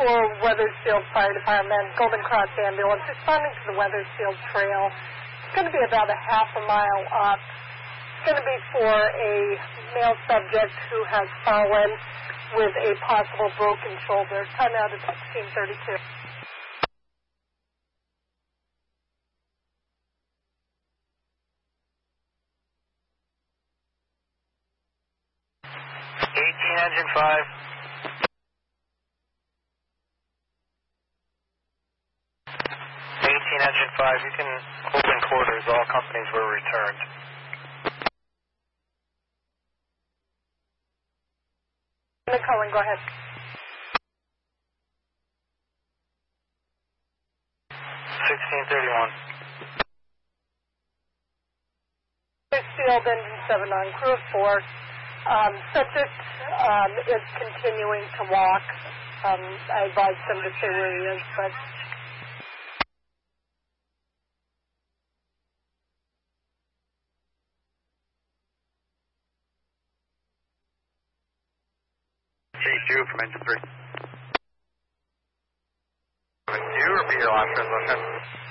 for Weathersfield Fire Department, Golden Cross Ambulance, responding to the Weathersfield Trail. It's going to be about a half a mile up. It's going to be for a male subject who has fallen with a possible broken shoulder. Time out at 16:32. Engine 5. 18 Engine 5, you can hold in quarters. All companies were returned. Colin, go ahead. 1631. Weathersfield, Engine 7 on crew of 4. Subject is continuing to walk. I advised him to stay where he is, but... From engine 3. Would you repeat your last transmission?